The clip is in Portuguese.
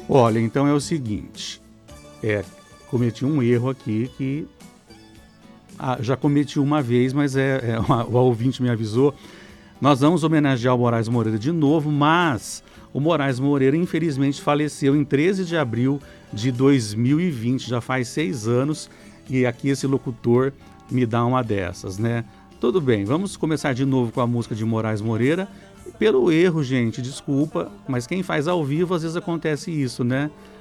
Olha, então é o seguinte, cometi um erro aqui que já cometi uma vez, mas o ouvinte me avisou. Nós vamos homenagear o Moraes Moreira de novo, mas o Moraes Moreira infelizmente faleceu em 13 de abril de 2020, já faz 6 anos, e aqui esse locutor me dá uma dessas, né? Tudo bem, vamos começar de novo com a música de Moraes Moreira. Pelo erro, gente, desculpa, mas quem faz ao vivo às vezes acontece isso, né?